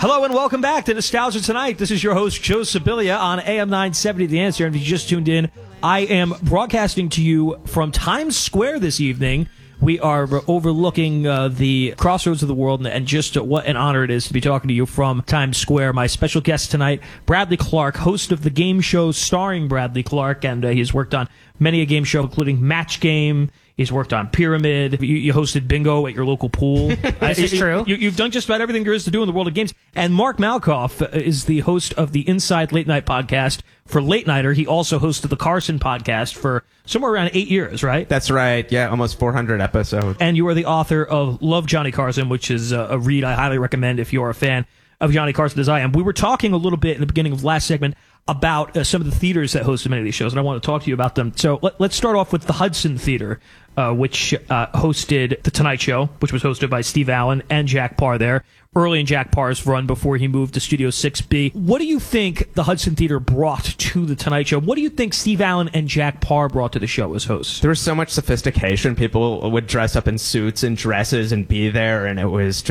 Hello and welcome back to Nostalgia Tonight. This is your host, Joe Sibilia, on AM 970 The Answer. And if you just tuned in, I am broadcasting to you from Times Square this evening. We are overlooking the crossroads of the world, and just what an honor it is to be talking to you from Times Square. My special guest tonight, Bradley Clark, host of the game show starring Bradley Clark, and he's worked on many a game show, including Match Game. He's worked on Pyramid. You hosted bingo at your local pool. This is true. You've done just about everything there is to do in the world of games. And Mark Malkoff is the host of the Inside Late Night podcast for Late Nighter. He also hosted the Carson podcast for somewhere around 8 years, right? That's right. Yeah, almost 400 episodes. And you are the author of Love Johnny Carson, which is a read I highly recommend if you're a fan of Johnny Carson as I am. We were talking a little bit in the beginning of last segment about some of the theaters that hosted many of these shows, and I want to talk to you about them. So let's start off with the Hudson Theater, which hosted The Tonight Show, which was hosted by Steve Allen and Jack Paar there, early in Jack Parr's run before he moved to Studio 6B. What do you think the Hudson Theater brought to The Tonight Show? What do you think Steve Allen and Jack Paar brought to the show as hosts? There was so much sophistication. People would dress up in suits and dresses and be there, and it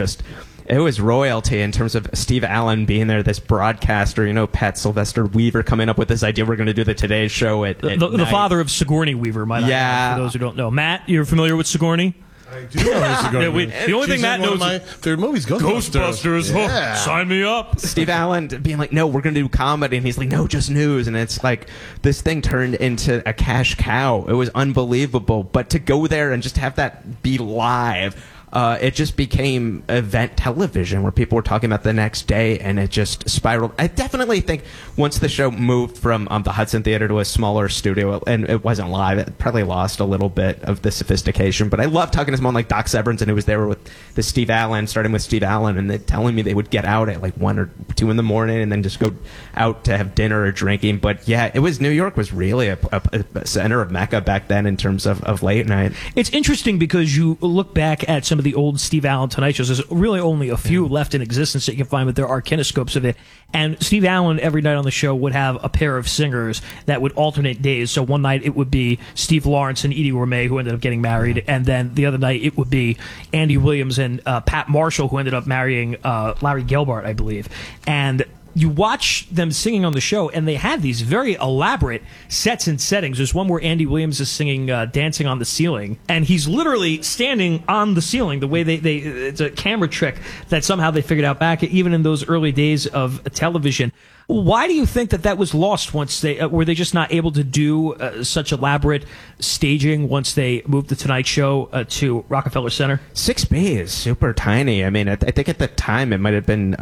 was royalty in terms of Steve Allen being there, this broadcaster, Pat Sylvester Weaver coming up with this idea we're going to do the Today Show at the father of Sigourney Weaver, might I add, for those who don't know. Matt, you're familiar with Sigourney? I do know Sigourney. The only thing Matt knows is my favorite movies, Ghostbusters. Yeah. Oh, sign me up. Steve Allen being like, no, we're going to do comedy, and he's like, no, just news. And it's like, this thing turned into a cash cow. It was unbelievable. But to go there and just have that be live, it just became event television where people were talking about the next day, and it just spiraled. I definitely think once the show moved from the Hudson Theater to a smaller studio, and it wasn't live, it probably lost a little bit of the sophistication. But I love talking to someone like Doc Severinsen, who was there with the Steve Allen, starting with Steve Allen, and they telling me they would get out at like 1 or 2 in the morning and then just go out to have dinner or drinking. But yeah, New York was really a center of Mecca back then in terms of late night. It's interesting because you look back at some of the old Steve Allen Tonight shows. There's really only a few left in existence that you can find, but there are kinescopes of it. And Steve Allen, every night on the show, would have a pair of singers that would alternate days. So one night it would be Steve Lawrence and Edie Romay, who ended up getting married. And then the other night it would be Andy Williams and Pat Marshall, who ended up marrying Larry Gelbart, I believe. And you watch them singing on the show, and they had these very elaborate sets and settings. There's one where Andy Williams is singing Dancing on the Ceiling, and he's literally standing on the ceiling. The way it's a camera trick that somehow they figured out back even in those early days of television. Why do you think that was lost once were they just not able to do such elaborate staging once they moved the Tonight Show to Rockefeller Center? 6B is super tiny. I mean, I think at the time it might have been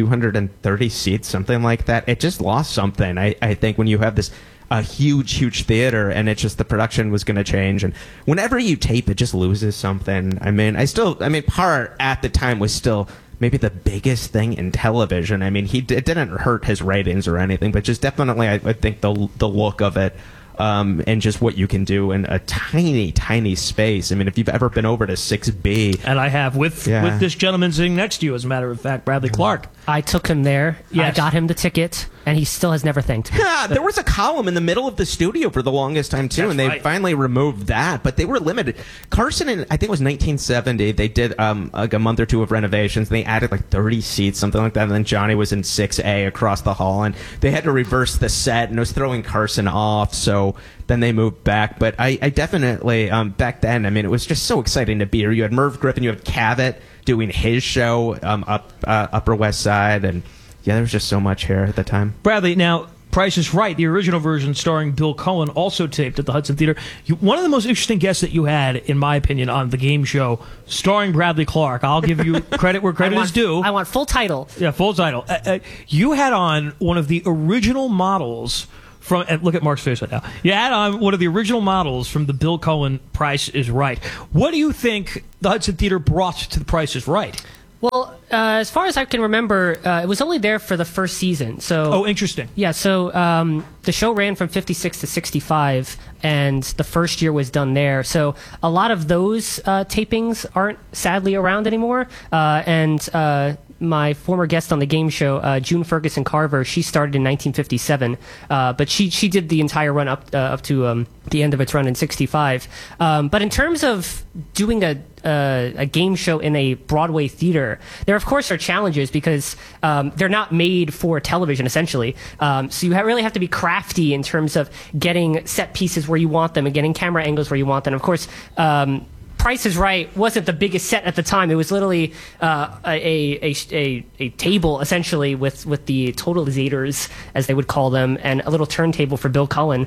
230 seats, something like that. It just lost something. I think when you have this a huge theater, and it's just the production was going to change, and whenever you tape, it just loses something. I mean, Parr at the time was still maybe the biggest thing in television. I mean, it didn't hurt his ratings or anything, but just definitely, I think the look of it, and just what you can do in a tiny space. I mean, if you've ever been over to 6B, and I have with this gentleman sitting next to you, as a matter of fact, Bradley Clark. I took him there. Yes. I got him the ticket, and he still has never thanked me. Yeah, there was a column in the middle of the studio for the longest time, too, That's and they right. finally removed that, but they were limited. Carson, I think it was 1970, they did like a month or two of renovations, and they added like 30 seats, something like that, and then Johnny was in 6A across the hall, and they had to reverse the set, and it was throwing Carson off, so then they moved back. But I definitely, back then, I mean, it was just so exciting to be here. You had Merv Griffin, you had Cavett doing his show Upper West Side, and yeah, there was just so much here at the time. Bradley, now, Price is Right, the original version starring Bill Cullen, also taped at the Hudson Theater. One of the most interesting guests that you had, in my opinion, on the game show, starring Bradley Clark. I'll give you credit where credit is due. I want full title. Yeah, full title. You had on one of the original models from, and look at Mark's face right now. You had on one of the original models from the Bill Cullen Price is Right. What do you think the Hudson Theater brought to the Price is Right? Well, as far as I can remember, it was only there for the first season. So, oh, interesting. Yeah, so the show ran from 56 to 65, and the first year was done there. So a lot of those tapings aren't sadly around anymore. My former guest on the game show, June Ferguson Carver, she started in 1957, but she did the entire run up to the end of its run in 65. But in terms of doing a game show in a Broadway theater, there of course are challenges because they're not made for television essentially. So you really have to be crafty in terms of getting set pieces where you want them and getting camera angles where you want them. Of course, Price is Right wasn't the biggest set at the time. It was literally a table essentially with the totalizators, as they would call them, and a little turntable for Bill Cullen.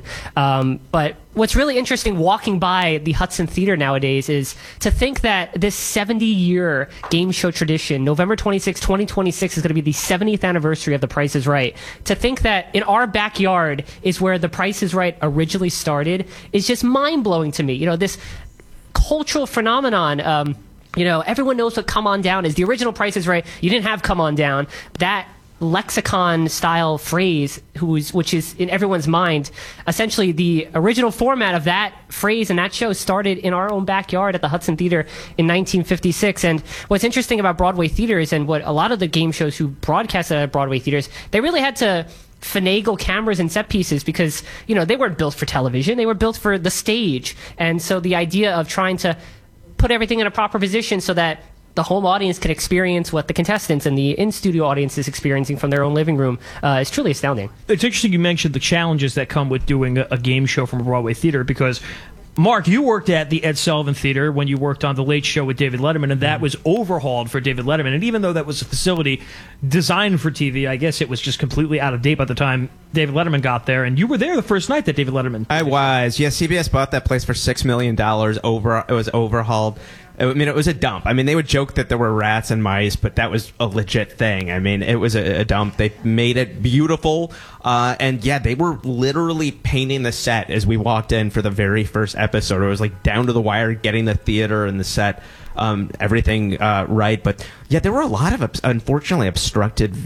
But what's really interesting walking by the Hudson Theater nowadays is to think that this 70-year game show tradition, November 26, 2026, is going to be the 70th anniversary of The Price is Right. To think that in our backyard is where The Price is Right originally started is just mind-blowing to me. This cultural phenomenon. Everyone knows what "Come On Down" is. The original Price is Right. You didn't have "Come On Down." That lexicon style phrase, which is in everyone's mind, essentially the original format of that phrase and that show started in our own backyard at the Hudson Theater in 1956. And what's interesting about Broadway theaters, and what a lot of the game shows who broadcasted at Broadway theaters, they really had to finagle cameras and set pieces because they weren't built for television, they were built for the stage. And so the idea of trying to put everything in a proper position so that the home audience can experience what the contestants and the in-studio audience is experiencing from their own living room is truly astounding. It's interesting you mentioned the challenges that come with doing a game show from a Broadway theater, because Mark, you worked at the Ed Sullivan Theater when you worked on The Late Show with David Letterman, and that was overhauled for David Letterman. And even though that was a facility designed for TV, I guess it was just completely out of date by the time David Letterman got there. And you were there the first night that David Letterman... I was. Yeah, CBS bought that place for $6 million. It was overhauled. I mean, it was a dump. I mean, they would joke that there were rats and mice, but that was a legit thing. I mean, it was a dump. They made it beautiful. And yeah, they were literally painting the set as we walked in for the very first episode. It was like down to the wire, getting the theater and the set, everything right. But yeah, there were a lot of, unfortunately, obstructed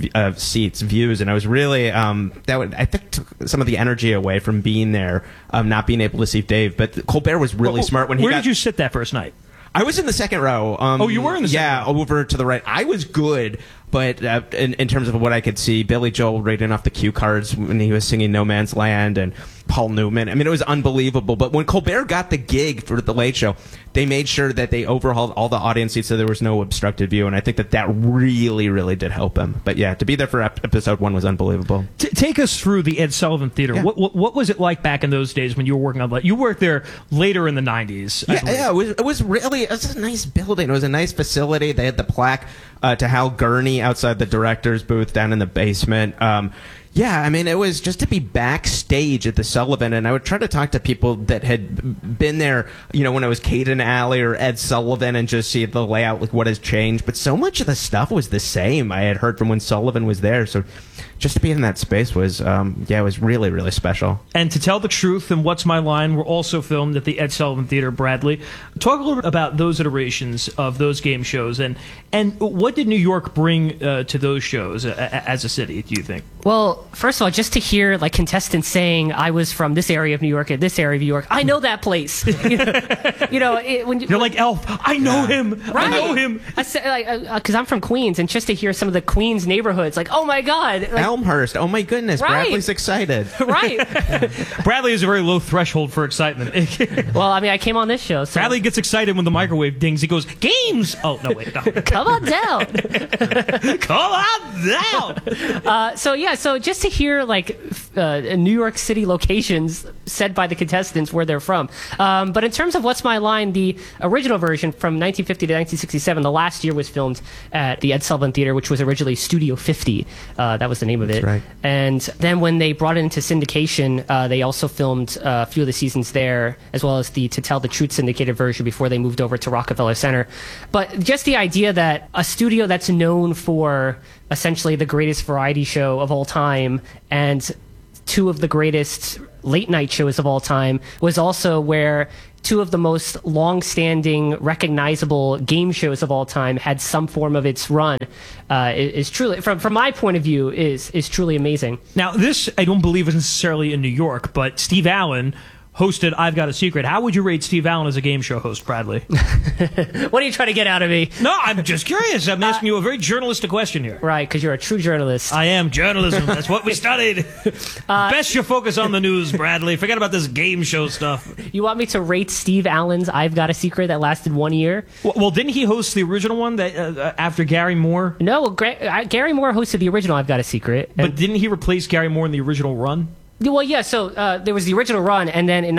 views. And I was really, I think took some of the energy away from being there, not being able to see Dave. But Colbert was really smart when he Where did you sit that first night? I was in the second row. You were in the second row? Yeah, over to the right. I was good, but in terms of what I could see, Billy Joel reading off the cue cards when he was singing No Man's Land, and Paul Newman. I mean, it was unbelievable. But when Colbert got the gig for The Late Show, they made sure that they overhauled all the audience seats so there was no obstructed view, and I think that really, really did help him. But yeah, to be there for episode 1 was unbelievable. Take us through the Ed Sullivan Theater. Yeah. What was it like back in those days when you were working on that? You worked there later in the 90s. Yeah, it was a nice building. It was a nice facility. They had the plaque to Hal Gurney outside the director's booth down in the basement. Yeah, I mean, it was just to be backstage at the Sullivan, and I would try to talk to people that had been there, when it was Caden Alley or Ed Sullivan, and just see the layout, like what has changed. But so much of the stuff was the same. I had heard from when Sullivan was there, so just to be in that space was, it was really, really special. And To Tell the Truth and What's My Line were also filmed at the Ed Sullivan Theater, Bradley. Talk a little bit about those iterations of those game shows, and what did New York bring to those shows as a city, do you think? Well, first of all, just to hear contestants saying, I was from this area of New York and this area of New York, I know that place. When you're like Elf, I know him. Right. I know him. Because I'm from Queens, and just to hear some of the Queens neighborhoods, like, oh my God. Elmhurst, oh my goodness, right. Bradley's excited. Right. Bradley has a very low threshold for excitement. Well, I mean, I came on this show. So. Bradley gets excited when the microwave dings. He goes, games! Oh, no, wait. No. Come on down. Come on down. So just to hear New York City locations said by the contestants where they're from. But in terms of What's My Line, the original version from 1950 to 1967, the last year was filmed at the Ed Sullivan Theater, which was originally Studio 50. That was the name of it. Right. And then when they brought it into syndication, they also filmed a few of the seasons there, as well as the To Tell the Truth syndicated version before they moved over to Rockefeller Center. But just the idea that a studio that's known for essentially the greatest variety show of all time and two of the greatest late night shows of all time, was also where two of the most long-standing, recognizable game shows of all time had some form of its run. Is truly, from my point of view, is truly amazing. Now, this I don't believe is necessarily in New York, but Steve Allen hosted I've Got a Secret. How would you rate Steve Allen as a game show host, Bradley? What are you trying to get out of me? No, I'm just curious. I'm asking you a very journalistic question here. Right, because you're a true journalist. I am. Journalism. That's what we studied. Best you focus on the news, Bradley. Forget about this game show stuff. You want me to rate Steve Allen's I've Got a Secret that lasted 1 year? Well, didn't he host the original one that after Gary Moore? No, Gary Moore hosted the original I've Got a Secret. But didn't he replace Gary Moore in the original run? Well, yeah, so there was the original run, and then in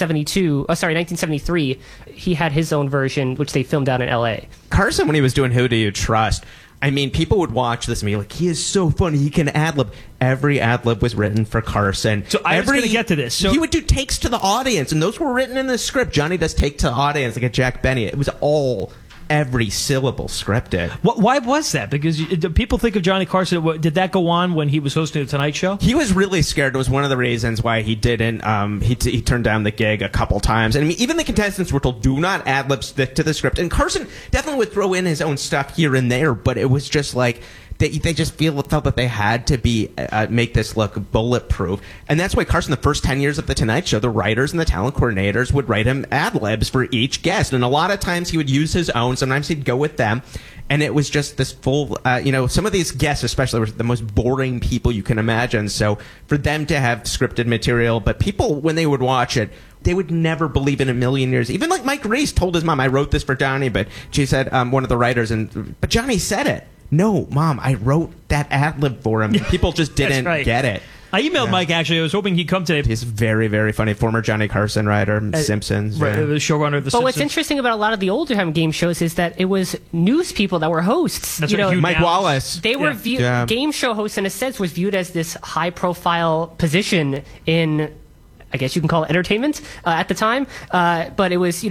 1973, he had his own version, which they filmed out in L.A. Carson, when he was doing Who Do You Trust, I mean, people would watch this and be like, he is so funny, he can ad-lib. Every ad-lib was written for Carson. So I was going to get to this. So he would do takes to the audience, and those were written in the script. Johnny does take to the audience, like a Jack Benny. It was all... every syllable scripted. Why was that? Because people think of Johnny Carson. Did that go on when he was hosting the Tonight Show? He was really scared. It was one of the reasons why he didn't. He turned down the gig a couple times. And I mean, even the contestants were told, "Do not ad lib, stick to the script." And Carson definitely would throw in his own stuff here and there, but it was just like. They just felt that they had to be make this look bulletproof, and that's why Carson, the first 10 years of the Tonight Show, the writers and the talent coordinators would write him ad libs for each guest, and a lot of times he would use his own. Sometimes he'd go with them, and it was just this full. Some of these guests, especially, were the most boring people you can imagine. So for them to have scripted material, but people when they would watch it, they would never believe in a million years. Even like Mike Reese told his mom, "I wrote this for Johnny," but she said one of the writers, but Johnny said it. No, Mom, I wrote that ad-lib for him. People just didn't get it. I emailed Mike, actually. I was hoping he'd come today. He's very, very funny. Former Johnny Carson writer, Simpsons. Right, the showrunner of The Simpsons. But what's interesting about a lot of the older time game shows is that it was news people that were hosts. That's right, Mike Wallace. They were viewed, game show hosts, in a sense, was viewed as this high-profile position in, I guess you can call it entertainment at the time. But it was,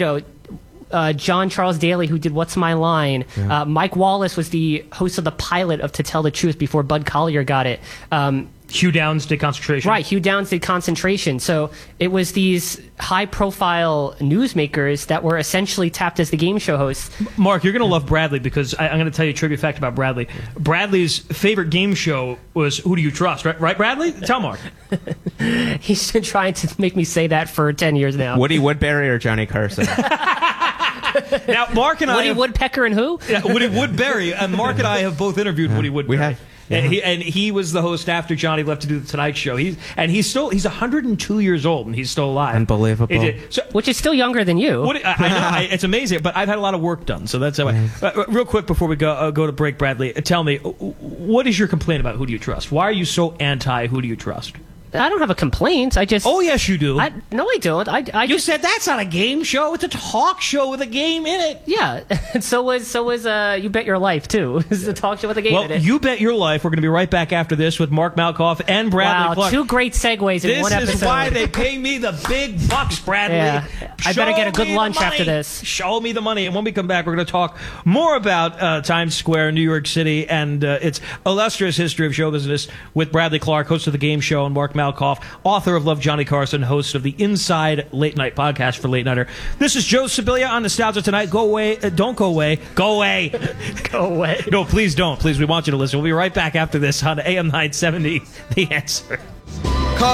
John Charles Daly, who did What's My Line. Yeah. Mike Wallace was the host of the pilot of To Tell the Truth before Bud Collyer got it. Hugh Downs did Concentration. Right, Hugh Downs did Concentration. So it was these high-profile newsmakers that were essentially tapped as the game show hosts. Mark, you're going to love Bradley because I'm going to tell you a trivia fact about Bradley. Bradley's favorite game show was Who Do You Trust? Right, Bradley? Tell Mark. He's been trying to make me say that for 10 years now. Woody Woodbury or Johnny Carson? Now, Mark and Woody Woodpecker and who? Yeah, Woody Woodbury. And Mark and I have both interviewed Woody Woodbury. We have. Yeah. And he was the host after Johnny left to do the Tonight Show. He's 102 years old and he's still alive. Unbelievable. Which is still younger than you. I know, it's amazing. But I've had a lot of work done, so that's how. Real quick before we go to break, Bradley, tell me, what is your complaint about Who Do You Trust? Why are you so anti Who Do You Trust? I don't have a complaint. I just. Oh yes, you do. No, I don't. You said that's not a game show. It's a talk show with a game in it. Yeah, and so was You Bet Your Life too. It's a talk show with a game in it. Well, You Bet Your Life. We're going to be right back after this with Mark Malkoff and Bradley Clark. Two great segues in one episode. This is why they pay me the big bucks, Bradley. Yeah. I better get a good lunch after this. Show me the money. And when we come back, we're going to talk more about Times Square, New York City, and its illustrious history of show business with Bradley Clark, host of the game show, and Mark Malkoff, author of Love Johnny Carson, host of the Inside Late Night podcast for Late Nighter. This is Joe Sibilia on Nostalgia Tonight. Go away. Don't go away. Go away. Go away. No, please don't. Please, we want you to listen. We'll be right back after this on AM 970, The Answer.